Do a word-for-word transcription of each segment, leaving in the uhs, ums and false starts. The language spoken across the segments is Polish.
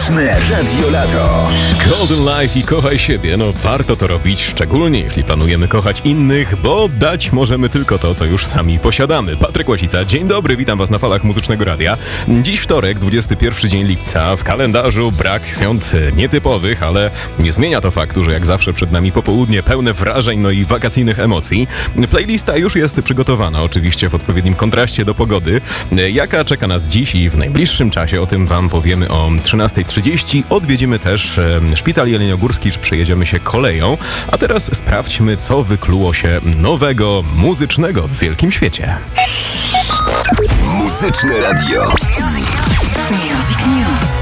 Muzyczne Radio Lato. Golden Life i kochaj siebie. No warto to robić, szczególnie jeśli planujemy kochać innych, bo dać możemy tylko to, co już sami posiadamy. Patryk Łasica, dzień dobry, witam was na falach Muzycznego Radia. Dziś wtorek, dwudziesty pierwszy dzień lipca. W kalendarzu brak świąt nietypowych, ale nie zmienia to faktu, że jak zawsze przed nami popołudnie pełne wrażeń, no i wakacyjnych emocji. Playlista już jest przygotowana, oczywiście w odpowiednim kontraście do pogody. Jaka czeka nas dziś i w najbliższym czasie, o tym wam powiemy o trzynasta trzydzieści. Odwiedzimy też e, Szpital Jeleniogórski, czy przejedziemy się koleją. A teraz sprawdźmy, co wykluło się nowego, muzycznego w wielkim świecie. Muzyczne Radio. Music News.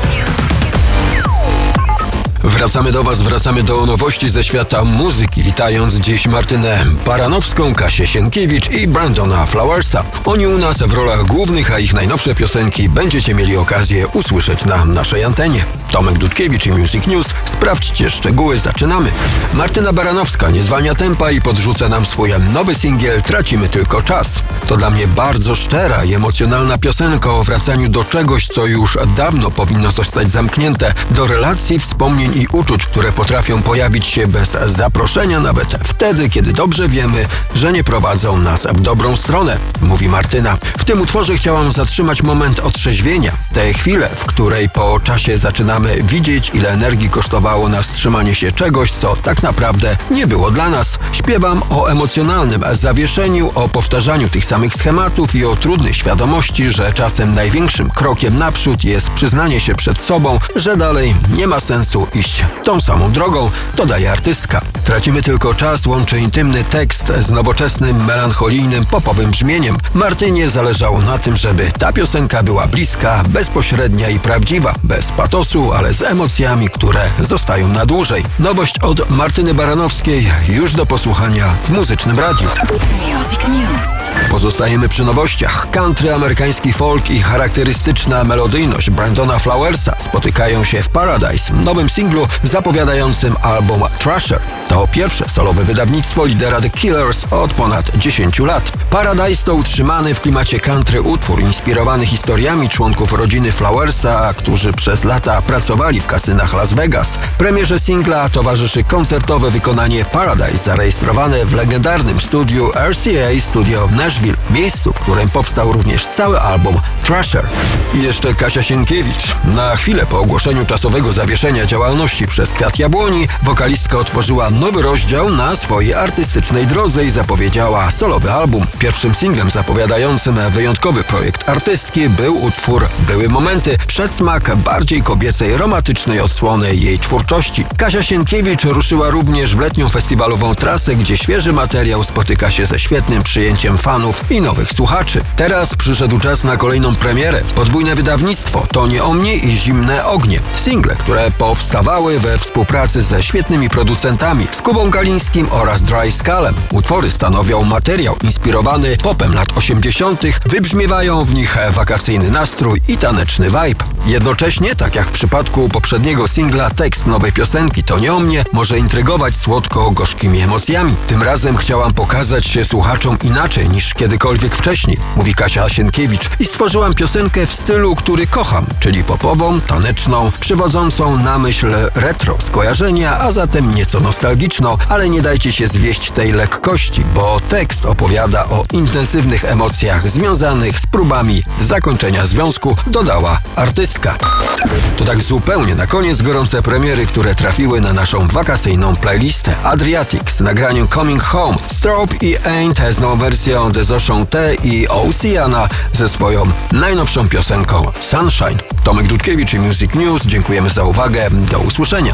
Wracamy do was, wracamy do nowości ze świata muzyki, witając dziś Martynę Baranowską, Kasię Sienkiewicz i Brandona Flowersa. Oni u nas w rolach głównych, a ich najnowsze piosenki będziecie mieli okazję usłyszeć na naszej antenie. Tomek Dudkiewicz i Music News. Sprawdźcie szczegóły, zaczynamy. Martyna Baranowska nie zwalnia tempa i podrzuca nam swój nowy singiel Tracimy tylko czas. To dla mnie bardzo szczera i emocjonalna piosenka o wracaniu do czegoś, co już dawno powinno zostać zamknięte, do relacji, wspomnień i uczuć, które potrafią pojawić się bez zaproszenia, nawet wtedy, kiedy dobrze wiemy, że nie prowadzą nas w dobrą stronę, mówi Martyna. W tym utworze chciałam zatrzymać moment otrzeźwienia, tę chwilę, w której po czasie zaczynamy widzieć, ile energii kosztowało nas trzymanie się czegoś, co tak naprawdę nie było dla nas. Śpiewam o emocjonalnym zawieszeniu, o powtarzaniu tych samych schematów i o trudnej świadomości, że czasem największym krokiem naprzód jest przyznanie się przed sobą, że dalej nie ma sensu iść tą samą drogą, dodaje artystka. Tracimy tylko czas łączy intymny tekst z nowoczesnym, melancholijnym, popowym brzmieniem. Martynie zależało na tym, żeby ta piosenka była bliska, bezpośrednia i prawdziwa, bez patosu, ale z emocjami, które zostają na dłużej. Nowość od Martyny Baranowskiej już do posłuchania w Muzycznym Radiu. Music News. Pozostajemy przy nowościach. Country, amerykański folk i charakterystyczna melodyjność Brandona Flowersa spotykają się w Paradise, nowym singlu zapowiadającym album Thrasher. To pierwsze solowe wydawnictwo lidera The Killers od ponad dziesięciu lat. Paradise to utrzymany w klimacie country utwór inspirowany historiami członków rodziny Flowersa, którzy przez lata pracowali w kasynach Las Vegas. Premierze singla towarzyszy koncertowe wykonanie Paradise zarejestrowane w legendarnym studiu R C A Studio w Nashville, miejscu, w którym powstał również cały album Thrasher. I jeszcze Kasia Sienkiewicz. Na chwilę po ogłoszeniu czasowego zawieszenia działalności przez Kwiat Jabłoni, wokalistka otworzyła nowy rozdział na swojej artystycznej drodze i zapowiedziała solowy album. Pierwszym singlem zapowiadającym wyjątkowy projekt artystki był utwór Były momenty, przedsmak bardziej kobiecej, romantycznej odsłony jej twórczości. Kasia Sienkiewicz ruszyła również w letnią festiwalową trasę, gdzie świeży materiał spotyka się ze świetnym przyjęciem fanów i nowych słuchaczy. Teraz przyszedł czas na kolejną premierę. Podwójne wydawnictwo To nie o mnie i Zimne ognie. Single, które powstawały we współpracy ze świetnymi producentami z Kubą Galińskim oraz Dry Skalem. Utwory stanowią materiał inspirowany popem lat osiemdziesiątych. Wybrzmiewają w nich wakacyjny nastrój i taneczny vibe. Jednocześnie, tak jak w przypadku poprzedniego singla, tekst nowej piosenki To nie o mnie może intrygować słodko-gorzkimi emocjami. Tym razem chciałam pokazać się słuchaczom inaczej niż kiedykolwiek wcześniej, mówi Kasia Sienkiewicz, i stworzyłam piosenkę w stylu, który kocham, czyli popową, taneczną, przywodzącą na myśl retro skojarzenia, a zatem nieco nostalgiczną, ale nie dajcie się zwieść tej lekkości, bo tekst opowiada o intensywnych emocjach związanych z próbami zakończenia związku, dodała artystka. To tak zupełnie na koniec gorące premiery, które trafiły na naszą wakacyjną playlistę. Adriatic z nagraniem Coming Home, Strobe i Ain't z nową wersją Dezoszą T i Oceana ze swoją najnowszą piosenką Sunshine. Tomek Dudkiewicz i Music News. Dziękujemy za uwagę. Do usłyszenia.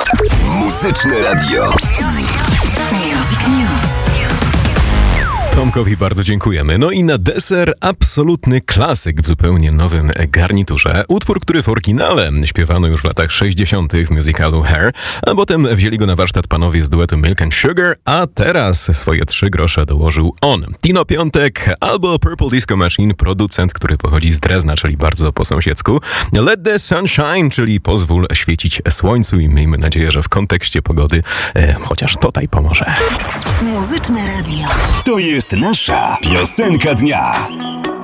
Muzyczne Radio. Music News. Tomkowi bardzo dziękujemy. No i na deser absolutny klasyk w zupełnie nowym garniturze. Utwór, który w oryginale śpiewano już w latach sześćdziesiątych w musicalu Hair, a potem wzięli go na warsztat panowie z duetu Milk and Sugar, a teraz swoje trzy grosze dołożył on. Tino Piątek albo Purple Disco Machine, producent, który pochodzi z Drezna, czyli bardzo po sąsiedzku. Let the Sunshine, czyli pozwól świecić słońcu, i miejmy nadzieję, że w kontekście pogody e, chociaż tutaj pomoże. Muzyczne Radio. To jest nasza piosenka dnia.